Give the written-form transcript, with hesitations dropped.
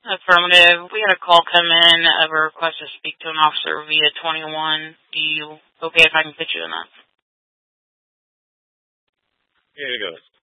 Affirmative. We had a call come in of a request to speak to an officer via 21. Do you okay if I can put you in that? Here it goes.